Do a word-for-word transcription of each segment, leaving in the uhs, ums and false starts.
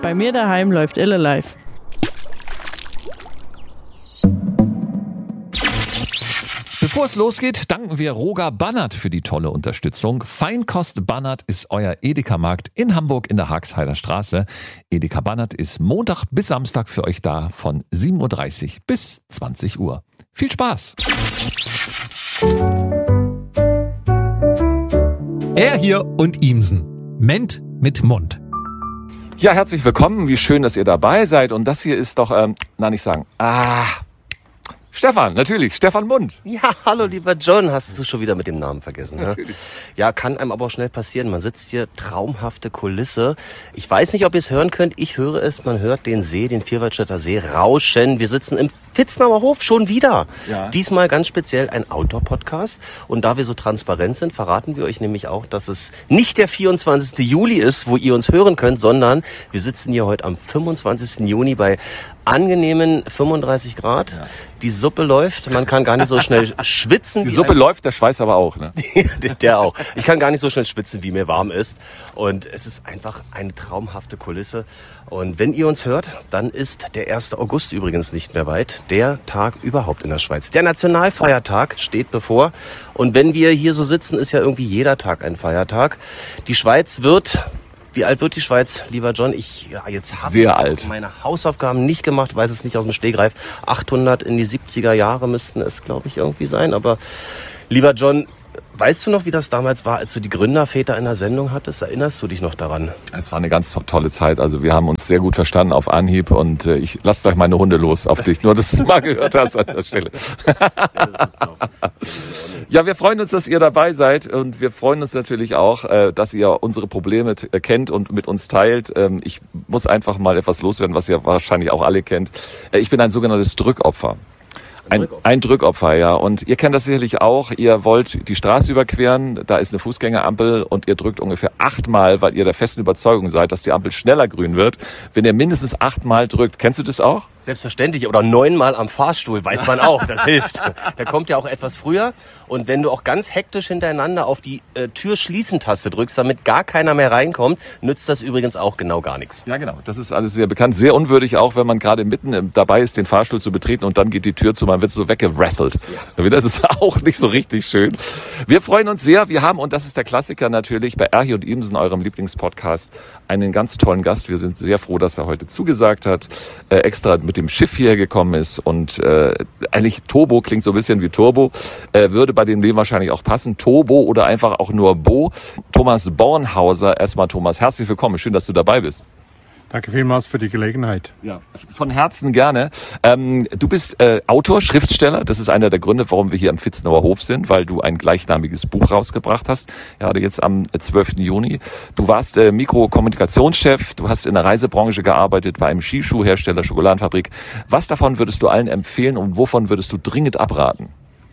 Bei mir daheim läuft Elle live. Bevor es losgeht, danken wir Roger Bannert für die tolle Unterstützung. Feinkost Bannert ist euer Edeka-Markt in Hamburg in der Haagheider Straße. Edeka Bannert ist Montag bis Samstag für euch da von sieben Uhr dreißig bis zwanzig Uhr. Viel Spaß! Er hier und Ihmsen. Ment mit Mund. Ja, herzlich willkommen. Wie schön, dass ihr dabei seid. Und das hier ist doch, ähm, na nicht sagen, ah... Stefan, natürlich, Stefan Mund. Ja, hallo lieber John, hast du schon wieder mit dem Namen vergessen? Natürlich. Ne? Ja, kann einem aber auch schnell passieren. Man sitzt hier, traumhafte Kulisse. Ich weiß nicht, ob ihr es hören könnt. Ich höre es, man hört den See, den Vierwaldstätter See rauschen. Wir sitzen im Vitznauer Hof schon wieder. Ja. Diesmal ganz speziell ein Outdoor-Podcast. Und da wir so transparent sind, verraten wir euch nämlich auch, dass es nicht der vierundzwanzigste Juli ist, wo ihr uns hören könnt, sondern wir sitzen hier heute am fünfundzwanzigsten Juni bei angenehmen fünfunddreißig Grad. Ja. Die Suppe läuft, man kann gar nicht so schnell schwitzen. Die Suppe läuft, der Schweiß aber auch, ne? Der auch. Ich kann gar nicht so schnell schwitzen, wie mir warm ist. Und es ist einfach eine traumhafte Kulisse. Und wenn ihr uns hört, dann ist der erste August übrigens nicht mehr weit. Der Tag überhaupt in der Schweiz. Der Nationalfeiertag steht bevor. Und wenn wir hier so sitzen, ist ja irgendwie jeder Tag ein Feiertag. Die Schweiz wird... Wie alt wird die Schweiz, lieber John? Ich, ja, jetzt habe ich alt. meine Hausaufgaben nicht gemacht, weiß es nicht aus dem Stegreif. achthundert in die siebziger Jahre müssten es, glaube ich, irgendwie sein. Aber lieber John, weißt du noch, wie das damals war, als du die Gründerväter in der Sendung hattest? Erinnerst du dich noch daran? Es war eine ganz tolle Zeit. Also wir haben uns sehr gut verstanden auf Anhieb und äh, ich lasse gleich meine Hunde los auf dich. Nur, dass du es mal gehört hast an der Stelle. Ja, wir freuen uns, dass ihr dabei seid und wir freuen uns natürlich auch, äh, dass ihr unsere Probleme t- kennt und mit uns teilt. Ähm, ich muss einfach mal etwas loswerden, was ihr wahrscheinlich auch alle kennt. Äh, ich bin ein sogenanntes Drückopfer. Ein, ein Drückopfer, ja. Und ihr kennt das sicherlich auch. Ihr wollt die Straße überqueren, da ist eine Fußgängerampel und ihr drückt ungefähr achtmal, weil ihr der festen Überzeugung seid, dass die Ampel schneller grün wird. Wenn ihr mindestens achtmal drückt, kennst du das auch? Selbstverständlich. Oder neunmal am Fahrstuhl, weiß man auch. Das hilft. Der kommt ja auch etwas früher. Und wenn du auch ganz hektisch hintereinander auf die äh, Tür-Schließen-Taste drückst, damit gar keiner mehr reinkommt, nützt das übrigens auch genau gar nichts. Ja, genau. Das ist alles sehr bekannt. Sehr unwürdig auch, wenn man gerade mitten dabei ist, den Fahrstuhl zu betreten und dann geht die Tür zu, man wird so weggerasselt. Ja. Das ist auch nicht so richtig schön. Wir freuen uns sehr. Wir haben, und das ist der Klassiker natürlich, bei Erhi und Ihmsen, eurem Lieblingspodcast, einen ganz tollen Gast. Wir sind sehr froh, dass er heute zugesagt hat, äh, extra mit dem Schiff hierher gekommen ist und äh, eigentlich Turbo klingt so ein bisschen wie Turbo, äh, würde bei dem Leben wahrscheinlich auch passen. Turbo oder einfach auch nur Bo. Thomas Bornhauser. Erstmal Thomas, herzlich willkommen. Schön, dass du dabei bist. Danke vielmals für die Gelegenheit. Ja, von Herzen gerne. Ähm, du bist äh, Autor, Schriftsteller. Das ist einer der Gründe, warum wir hier am Vitznauer Hof sind, weil du ein gleichnamiges Buch rausgebracht hast. Gerade jetzt am zwölften Juni. Du warst äh, Mikrokommunikationschef. Du hast in der Reisebranche gearbeitet, bei einem Skischuhhersteller, Schokoladenfabrik. Was davon würdest du allen empfehlen und wovon würdest du dringend abraten?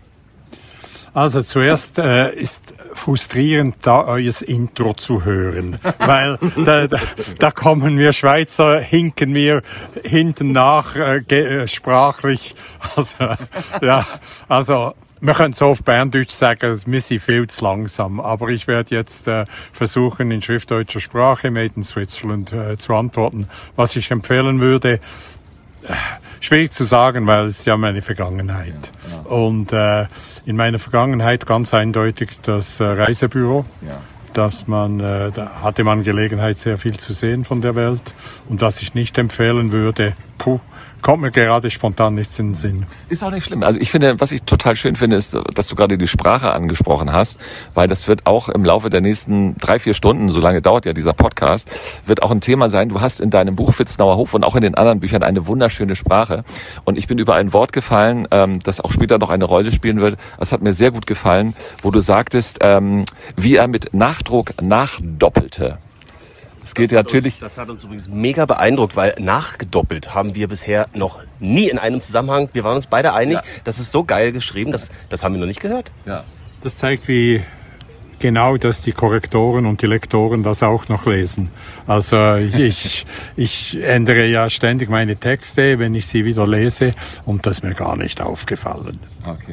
Also zuerst äh, ist frustrierend, da euer Intro zu hören, weil da, da, da kommen wir Schweizer, hinken wir hinten nach äh, ge- äh, sprachlich. Also ja, also wir können so auf Berndeutsch sagen, wir sind viel zu langsam. Aber ich werde jetzt äh, versuchen, in schriftdeutscher Sprache Made in Switzerland äh, zu antworten. Was ich empfehlen würde, äh, schwierig zu sagen, weil es ist ja meine Vergangenheit. Ja, ja. Und äh, in meiner Vergangenheit ganz eindeutig das äh, Reisebüro. Ja. Dass man, äh, da hatte man Gelegenheit, sehr viel zu sehen von der Welt. Und was ich nicht empfehlen würde, puh, kommt mir gerade spontan nichts in den Sinn. Ist auch nicht schlimm. Also ich finde, was ich total schön finde, ist, dass du gerade die Sprache angesprochen hast, weil das wird auch im Laufe der nächsten drei, vier Stunden, so lange dauert ja dieser Podcast, wird auch ein Thema sein. Du hast in deinem Buch Vitznauer Hof und auch in den anderen Büchern eine wunderschöne Sprache. Und ich bin über ein Wort gefallen, ähm, das auch später noch eine Rolle spielen wird. Das hat mir sehr gut gefallen, wo du sagtest, ähm, wie er mit Nachdruck nachdoppelte. Es geht das ja natürlich. Uns, das hat uns übrigens mega beeindruckt, weil nachgedoppelt haben wir bisher noch nie in einem Zusammenhang. Wir waren uns beide einig, ja. Das ist so geil geschrieben, das, das haben wir noch nicht gehört. Ja. Das zeigt, wie genau, dass die Korrektoren und die Lektoren das auch noch lesen. Also ich, ich ändere ja ständig meine Texte, wenn ich sie wieder lese, und das ist mir gar nicht aufgefallen. Okay.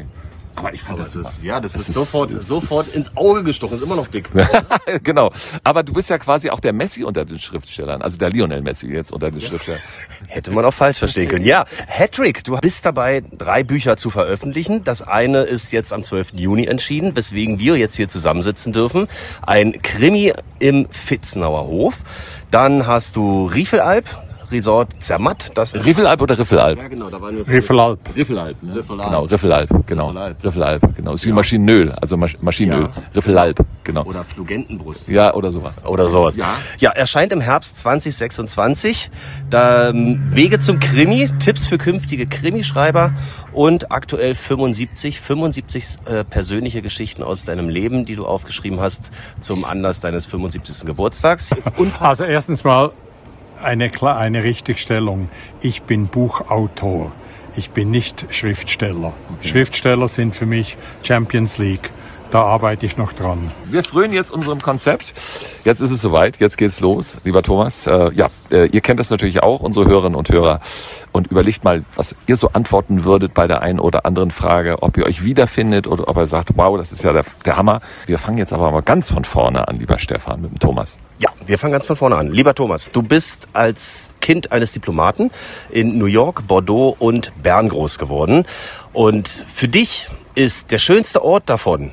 Aber ich fand Aber das, das immer- ist, ja, das, das ist ist- sofort, das sofort ist- ins Auge gestochen. Ist immer noch dick. Genau. Aber du bist ja quasi auch der Messi unter den Schriftstellern. Also der Lionel Messi jetzt unter den Schriftstellern. Hätte man auch falsch verstehen können. Ja, Hattrick, du bist dabei, drei Bücher zu veröffentlichen. Das eine ist jetzt am zwölften Juni entschieden, weswegen wir jetzt hier zusammensitzen dürfen. Ein Krimi im Vitznauer Hof. Dann hast du Riefelalp, Resort Zermatt. Das Riffelalp oder Riffelalp? Ja, genau, da waren wir. Riffelalp. Riffelalp, ne? Riffelalp. Genau, Riffelalp, genau. Riffelalp. Riffelalp, genau. Ist wie Maschinenöl, also Masch Maschinenöl. Ja. Riffelalp, genau. Oder Flugentenbrust. Ja, oder sowas. Oder sowas. Ja. Ja, erscheint im Herbst zwanzig sechsundzwanzig. Da, ähm, Wege zum Krimi, Tipps für künftige Krimischreiber und aktuell fünfundsiebzig, fünfundsiebzig äh, persönliche Geschichten aus deinem Leben, die du aufgeschrieben hast zum Anlass deines fünfundsiebzigsten Geburtstags. Ist unfassbar. Also erstens mal eine, Kla- eine Richtigstellung. Ich bin Buchautor. Ich bin nicht Schriftsteller. Schriftsteller sind für mich Champions League. Da arbeite ich noch dran. Wir frönen jetzt unserem Konzept. Jetzt ist es soweit. Jetzt geht's los, lieber Thomas. Äh, ja, äh, ihr kennt das natürlich auch, unsere Hörerinnen und Hörer. Und überlegt mal, was ihr so antworten würdet bei der einen oder anderen Frage, ob ihr euch wiederfindet oder ob ihr sagt, wow, das ist ja der, der Hammer. Wir fangen jetzt aber mal ganz von vorne an, lieber Stefan, mit dem Thomas. Ja, wir fangen ganz von vorne an. Lieber Thomas, du bist als Kind eines Diplomaten in New York, Bordeaux und Bern groß geworden. Und für dich ist der schönste Ort davon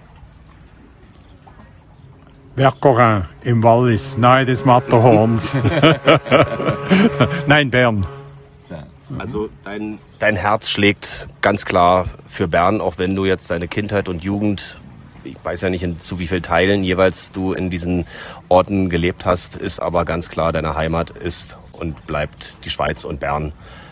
Vercorin im Wallis, nahe des Matterhorns. Nein, Bern. Also dein, dein Herz schlägt ganz klar für Bern, auch wenn du jetzt deine Kindheit und Jugend, ich weiß ja nicht in, zu wie vielen Teilen jeweils du in diesen Orten gelebt hast, ist aber ganz klar, deine Heimat ist und bleibt die Schweiz und Bern.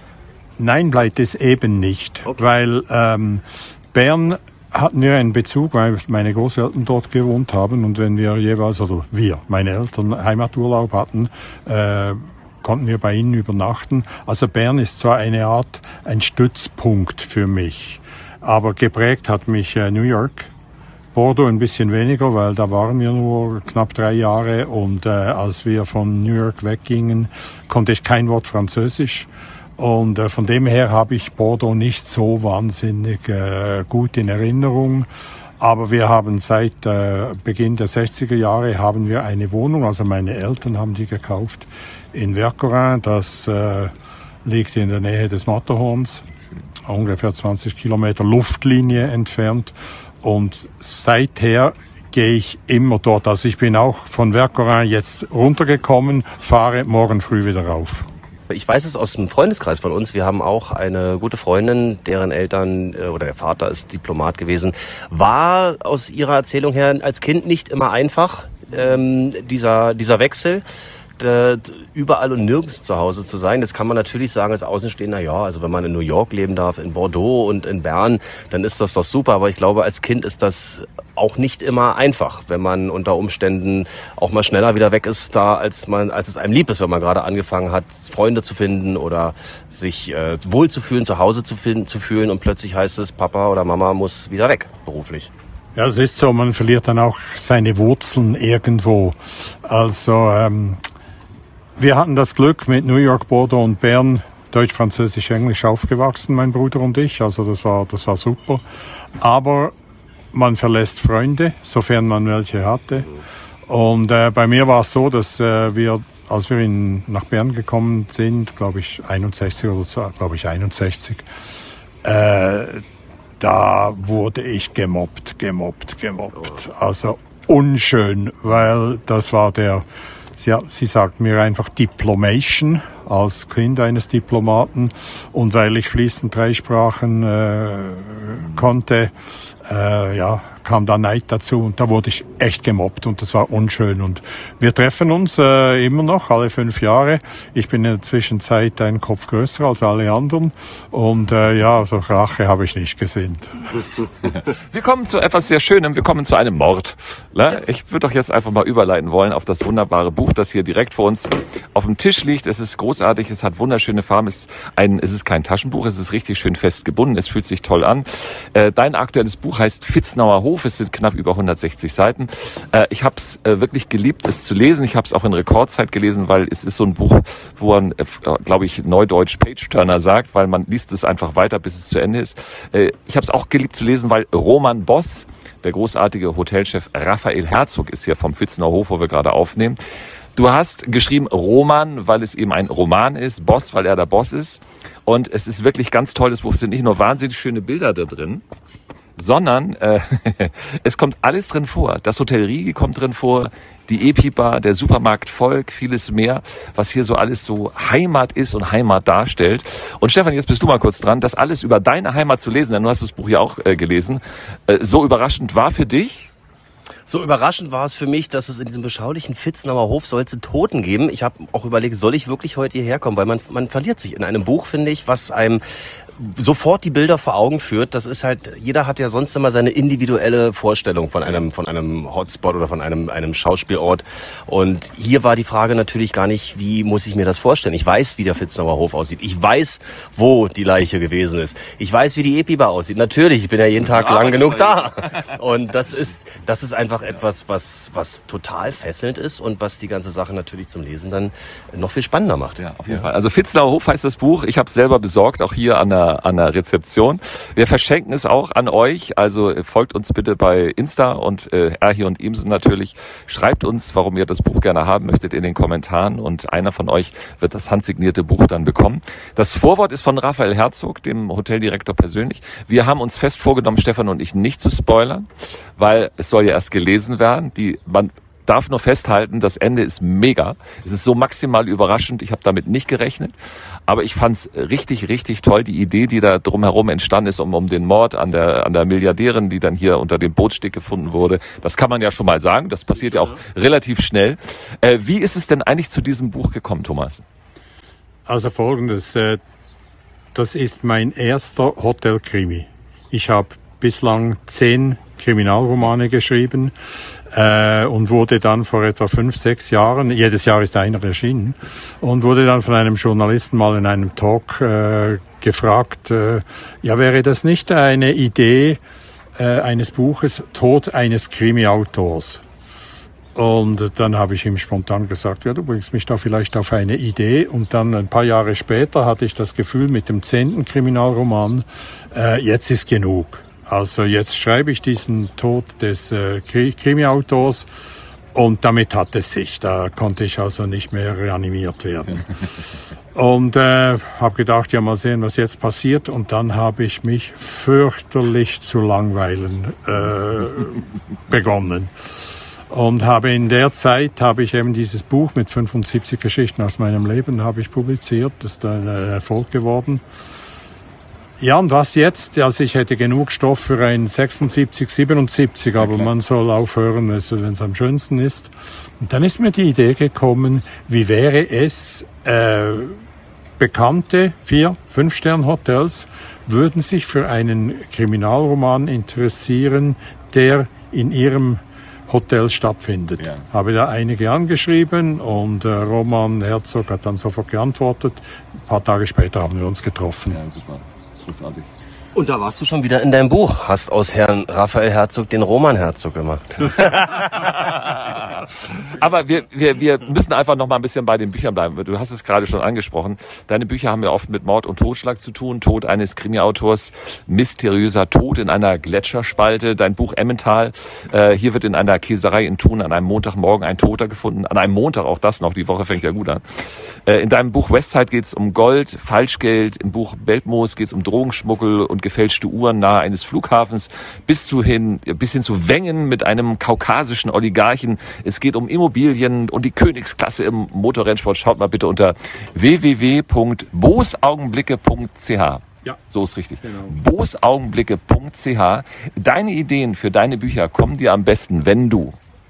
Nein, bleibt es eben nicht, Okay. weil ähm, Bern hatten wir einen Bezug, weil meine Großeltern dort gewohnt haben und wenn wir jeweils, oder wir, meine Eltern, Heimaturlaub hatten, äh, konnten wir bei ihnen übernachten. Also Bern ist zwar eine Art, ein Stützpunkt für mich, aber geprägt hat mich äh, New York. Bordeaux ein bisschen weniger, weil da waren wir nur knapp drei Jahre und äh, als wir von New York weggingen, konnte ich kein Wort Französisch. Und äh, von dem her habe ich Bordeaux nicht so wahnsinnig äh, gut in Erinnerung. Aber wir haben seit äh, Beginn der sechziger Jahre haben wir eine Wohnung, also meine Eltern haben die gekauft in Vercorin. Das äh, liegt in der Nähe des Matterhorns, ungefähr zwanzig Kilometer Luftlinie entfernt. Und seither gehe ich immer dort. Also ich bin auch von Vercorin jetzt runtergekommen, fahre morgen früh wieder rauf. Ich weiß es aus dem Freundeskreis von uns. Wir haben auch eine gute Freundin, deren Eltern äh, oder der Vater ist Diplomat gewesen. War aus ihrer Erzählung her als Kind nicht immer einfach, ähm, dieser, dieser Wechsel. äh, überall und nirgends zu Hause zu sein. Das kann man natürlich sagen als Außenstehender, ja, also wenn man in New York leben darf, in Bordeaux und in Bern, dann ist das doch super. Aber ich glaube, als Kind ist das auch nicht immer einfach, wenn man unter Umständen auch mal schneller wieder weg ist, da als man, als es einem lieb ist, wenn man gerade angefangen hat, Freunde zu finden oder sich äh, wohlzufühlen, zu Hause zu, finden, zu fühlen und plötzlich heißt es, Papa oder Mama muss wieder weg, beruflich. Ja, es ist so, man verliert dann auch seine Wurzeln irgendwo. Also ähm, wir hatten das Glück mit New York, Bordeaux und Bern, Deutsch, Französisch, Englisch aufgewachsen, mein Bruder und ich. Also das war, das war super. Aber man verlässt Freunde, sofern man welche hatte. Und äh, bei mir war es so, dass äh, wir, als wir in, nach Bern gekommen sind, glaube ich einundsechzig oder so, glaube ich einundsechzig, äh, da wurde ich gemobbt, gemobbt, gemobbt. Also unschön, weil das war der, sie, sie sagt mir einfach Diplomation als Kind eines Diplomaten. Und weil ich fließend drei Sprachen äh, konnte, äh, ja, kam da Neid dazu und da wurde ich echt gemobbt und das war unschön. Und wir treffen uns äh, immer noch, alle fünf Jahre. Ich bin in der Zwischenzeit einen Kopf größer als alle anderen und äh, ja, also Rache habe ich nicht gesinnt. Wir kommen zu etwas sehr Schönem, wir kommen zu einem Mord. Ne? Ich würde doch jetzt einfach mal überleiten wollen auf das wunderbare Buch, das hier direkt vor uns auf dem Tisch liegt. Es ist groß großartig, es hat wunderschöne Farben, es ist, ein, es ist kein Taschenbuch, es ist richtig schön fest gebunden, es fühlt sich toll an. Äh, dein aktuelles Buch heißt Vitznauer Hof, es sind knapp über hundertsechzig Seiten. Äh, ich habe es äh, wirklich geliebt, es zu lesen, ich habe es auch in Rekordzeit gelesen, weil es ist so ein Buch, wo man, äh, glaube ich, neudeutsch Page-Turner sagt, weil man liest es einfach weiter, bis es zu Ende ist. Äh, ich habe es auch geliebt zu lesen, weil Roman Boss, der großartige Hotelchef Raphael Herzog, ist hier vom Vitznauer Hof, wo wir gerade aufnehmen. Du hast geschrieben Roman, weil es eben ein Roman ist, Boss, weil er der Boss ist. Und es ist wirklich ganz toll, das Buch. Es sind nicht nur wahnsinnig schöne Bilder da drin, sondern äh, es kommt alles drin vor. Das Hotel Rigi kommt drin vor, die Epibar, der Supermarkt Volk, vieles mehr, was hier so alles so Heimat ist und Heimat darstellt. Und Stefan, jetzt bist du mal kurz dran, das alles über deine Heimat zu lesen, denn du hast das Buch ja auch äh, gelesen, äh, so überraschend war für dich? So überraschend war es für mich, dass es in diesem beschaulichen Vitznauer Hof soll es Toten geben. Ich habe auch überlegt, soll ich wirklich heute hierher kommen? Weil man, man verliert sich in einem Buch, finde ich, was einem sofort die Bilder vor Augen führt. Das ist halt, jeder hat ja sonst immer seine individuelle Vorstellung von einem, von einem Hotspot oder von einem, einem Schauspielort. Und hier war die Frage natürlich gar nicht, wie muss ich mir das vorstellen? Ich weiß, wie der Vitznauer Hof aussieht. Ich weiß, wo die Leiche gewesen ist. Ich weiß, wie die Epibar aussieht. Natürlich, ich bin ja jeden Tag lang genug da. Und das ist, das ist einfach etwas, was, was total fesselnd ist und was die ganze Sache natürlich zum Lesen dann noch viel spannender macht. Ja, auf jeden ja. Fall. Also Vitznauer Hof heißt das Buch. Ich habe es selber besorgt, auch hier an der an der Rezeption. Wir verschenken es auch an euch, also folgt uns bitte bei Insta und äh, Erhi und Imsen natürlich. Schreibt uns, warum ihr das Buch gerne haben möchtet in den Kommentaren und einer von euch wird das handsignierte Buch dann bekommen. Das Vorwort ist von Raphael Herzog, dem Hoteldirektor persönlich. Wir haben uns fest vorgenommen, Stefan und ich nicht zu spoilern, weil es soll ja erst gelesen werden. Die man darf nur festhalten, das Ende ist mega. Es ist so maximal überraschend. Ich habe damit nicht gerechnet. Aber ich fand's richtig, richtig toll, die Idee, die da drumherum entstanden ist, um, um den Mord an der, an der Milliardärin, die dann hier unter dem Bootsteg gefunden wurde. Das kann man ja schon mal sagen. Das passiert ja auch relativ schnell. Äh, wie ist es denn eigentlich zu diesem Buch gekommen, Thomas? Also Folgendes. Äh, das ist mein erster Hotelkrimi. Ich habe bislang zehn Kriminalromane geschrieben äh, und wurde dann vor etwa fünf, sechs Jahren, jedes Jahr ist einer erschienen, und wurde dann von einem Journalisten mal in einem Talk äh, gefragt, äh, ja, wäre das nicht eine Idee äh, eines Buches, Tod eines Krimi-Autors? Und dann habe ich ihm spontan gesagt, ja, du bringst mich da vielleicht auf eine Idee. Und dann ein paar Jahre später hatte ich das Gefühl mit dem zehnten Kriminalroman, äh, jetzt ist genug. Also jetzt schreibe ich diesen Tod des äh, Krimi-Autors und damit hat es sich. Da konnte ich also nicht mehr reanimiert werden. Und äh, habe gedacht, ja, mal sehen, was jetzt passiert. Und dann habe ich mich fürchterlich zu langweilen äh, begonnen. Und habe in der Zeit, habe ich eben dieses Buch mit fünfundsiebzig Geschichten aus meinem Leben, habe ich publiziert. Das ist ein Erfolg geworden. Ja, und was jetzt? Also ich hätte genug Stoff für ein sechsundsiebzig, siebenundsiebzig, aber man soll aufhören, wenn es am schönsten ist. Und dann ist mir die Idee gekommen, wie wäre es, äh, bekannte vier-, fünf-Stern-Hotels würden sich für einen Kriminalroman interessieren, der in ihrem Hotel stattfindet. Ja. Habe da einige angeschrieben und äh, Roman Herzog hat dann sofort geantwortet. Ein paar Tage später haben wir uns getroffen. Ja, super. Großartig. Und da warst du schon wieder in deinem Buch, hast aus Herrn Raphael Herzog den Roman Herzog gemacht. Aber wir, wir, wir müssen einfach noch mal ein bisschen bei den Büchern bleiben. Du hast es gerade schon angesprochen. Deine Bücher haben ja oft mit Mord und Totschlag zu tun. Tod eines Krimi-Autors, mysteriöser Tod in einer Gletscherspalte. Dein Buch Emmental. Äh, hier wird in einer Käserei in Thun an einem Montagmorgen ein Toter gefunden. An einem Montag auch das noch. Die Woche fängt ja gut an. Äh, in deinem Buch Westside geht es um Gold, Falschgeld. Im Buch Beltmoos geht es um Drogenschmuggel und gefälschte Uhren nahe eines Flughafens bis, zu hin, bis hin zu Wengen mit einem kaukasischen Oligarchen. Es geht um Immobilien und die Königsklasse im Motorrennsport. Schaut mal bitte unter w w w punkt bosaugenblicke punkt c h. Ja. So ist richtig. Genau. bosaugenblicke punkt c h. Deine Ideen für deine Bücher kommen dir am besten, wenn du?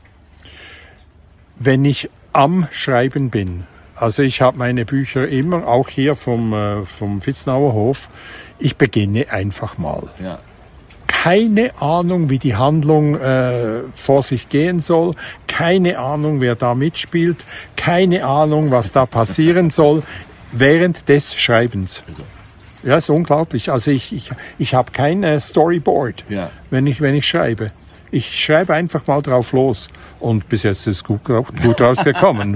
Wenn ich am Schreiben bin. Also ich habe meine Bücher immer, auch hier vom, äh, vom Vitznauer Hof, ich beginne einfach mal. Ja. Keine Ahnung, wie die Handlung äh, vor sich gehen soll, keine Ahnung, wer da mitspielt, keine Ahnung, was da passieren soll. während des Schreibens. Ja, ist unglaublich. Also ich, ich, ich habe kein äh, Storyboard, Ja. wenn ich, wenn ich schreibe. Ich schreibe einfach mal drauf los. Und bis jetzt ist es gut, gut rausgekommen.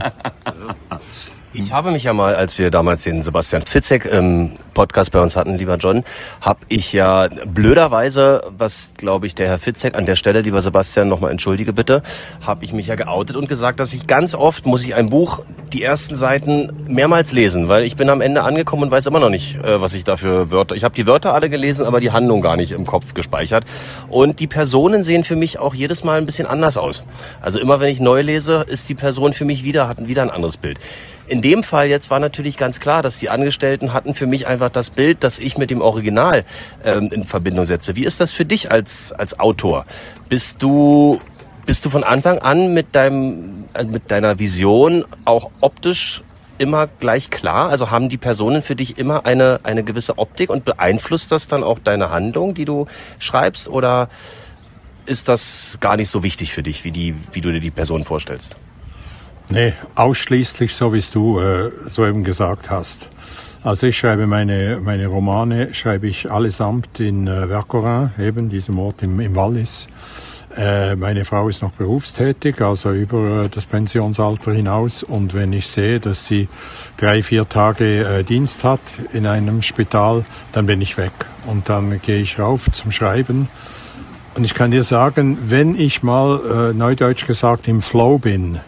Ich habe mich ja mal, als wir damals den Sebastian Fitzek im Podcast bei uns hatten, lieber John, habe ich ja blöderweise, was glaube ich der Herr Fitzek an der Stelle, lieber Sebastian, nochmal entschuldige bitte, habe ich mich ja geoutet und gesagt, dass ich ganz oft, muss ich ein Buch, die ersten Seiten mehrmals lesen, weil ich bin am Ende angekommen und weiß immer noch nicht, was ich da für Wörter, ich habe die Wörter alle gelesen, aber die Handlung gar nicht im Kopf gespeichert. Und die Personen sehen für mich auch jedes Mal ein bisschen anders aus. Also immer wenn ich neu lese, ist die Person für mich wieder, hat wieder ein anderes Bild. In dem Fall jetzt war natürlich ganz klar, dass die Angestellten hatten für mich einfach das Bild, das ich mit dem Original ähm, in Verbindung setze. Wie ist das für dich als als Autor? Bist du bist du von Anfang an mit deinem äh, mit deiner Vision auch optisch immer gleich klar? Also haben die Personen für dich immer eine eine gewisse Optik und beeinflusst das dann auch deine Handlung, die du schreibst, oder ist das gar nicht so wichtig für dich, wie die wie du dir die Person vorstellst? Nee, ausschließlich so, wie es du äh, soeben gesagt hast. Also ich schreibe meine meine Romane, schreibe ich allesamt in äh, Vercorin, eben diesem Ort im, im Wallis. Äh, meine Frau ist noch berufstätig, also über äh, das Pensionsalter hinaus. Und wenn ich sehe, dass sie drei, vier Tage äh, Dienst hat in einem Spital, dann bin ich weg. Und dann gehe ich rauf zum Schreiben. Und ich kann dir sagen, wenn ich mal, äh, neudeutsch gesagt, im Flow bin,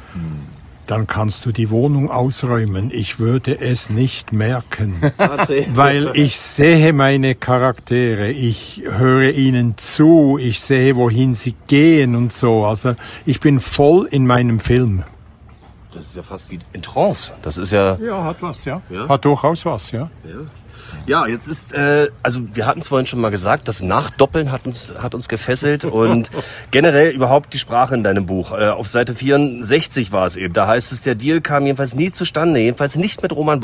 dann kannst du die Wohnung ausräumen. Ich würde es nicht merken, weil ich sehe meine Charaktere, ich höre ihnen zu, ich sehe, wohin sie gehen und so. Also ich bin voll in meinem Film. Das ist ja fast wie in Trance. Das ist ja... Ja, hat was, ja. Ja? Hat durchaus was, ja. Ja. Ja, jetzt ist, äh, also wir hatten es vorhin schon mal gesagt, das Nachdoppeln hat uns hat uns gefesselt und generell überhaupt die Sprache in deinem Buch. Äh, auf Seite vierundsechzig war es eben, da heißt es, der Deal kam jedenfalls nie zustande, jedenfalls nicht mit Roman